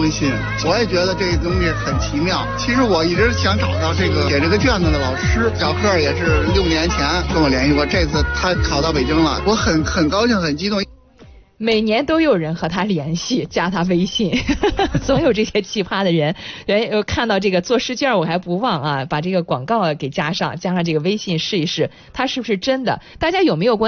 微信，我也觉得这个东西很奇妙。其实我一直想找到这个写这个卷子的老师，小贺也是6年前跟我联系过，这次他考到北京了，我很高兴，很激动。 每年都有人和他联系，加他微信，总有这些奇葩的人。看到这个做试卷，我还不忘啊，把这个广告给加上这个微信试一试，他是不是真的？大家有没有过